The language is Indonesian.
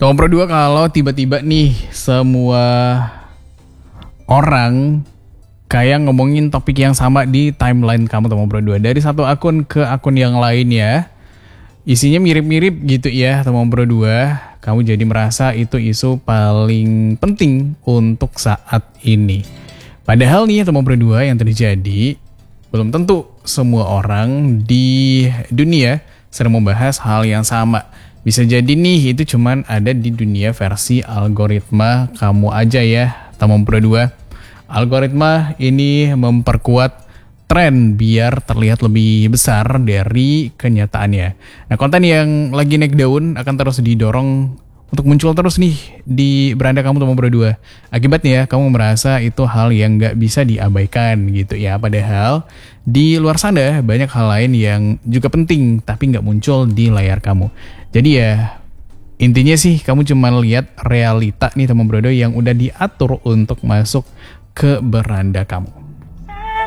Nomor 2, kalau tiba-tiba nih semua orang kayak ngomongin topik yang sama di timeline kamu nomor 2. Dari satu akun ke akun yang lain ya. Isinya mirip-mirip gitu ya nomor 2. Kamu jadi merasa itu isu paling penting untuk saat ini. Padahal nih nomor 2 yang terjadi, belum tentu semua orang di dunia sedang membahas hal yang sama. Bisa jadi nih itu cuman ada di dunia versi algoritma kamu aja ya, nomor 2. Algoritma ini memperkuat tren biar terlihat lebih besar dari kenyataannya. Nah, konten yang lagi naik daun akan terus didorong untuk muncul terus nih di beranda kamu nomor 2. Akibatnya kamu merasa itu hal yang gak bisa diabaikan gitu ya. Padahal di luar sana banyak hal lain yang juga penting tapi gak muncul di layar kamu. Jadi ya intinya sih kamu cuma lihat realita nih teman brodo yang udah diatur untuk masuk ke beranda kamu.